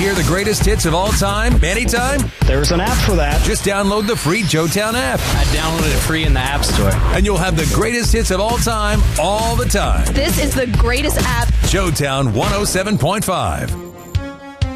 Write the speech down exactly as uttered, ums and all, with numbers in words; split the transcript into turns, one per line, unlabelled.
hear the greatest hits of all time, anytime?
There's an app for that.
Just download the free Joetown app.
I downloaded it free in the App Store.
And you'll have the greatest hits of all time, all the time.
This is the greatest app.
Joetown one oh seven point five.